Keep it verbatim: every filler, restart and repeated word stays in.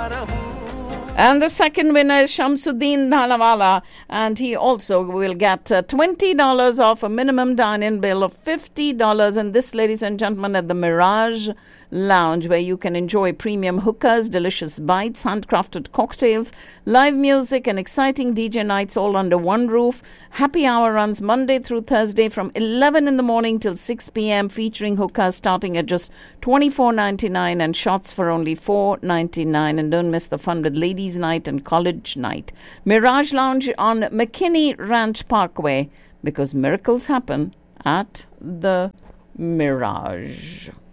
And the second winner is Shamsuddin Dhalawala, and he also will get uh, twenty dollars off a minimum dine-in bill of fifty dollars. And this, ladies and gentlemen, at the Mirage Lounge, where you can enjoy premium hookahs, delicious bites, handcrafted cocktails, live music, and exciting D J nights all under one roof. Happy hour runs Monday through Thursday from eleven in the morning till six p.m. featuring hookahs starting at just twenty-four ninety-nine and shots for only four ninety-nine. And don't miss the fun with ladies' night and college night. Mirage Lounge on McKinney Ranch Parkway, because miracles happen at the Mirage.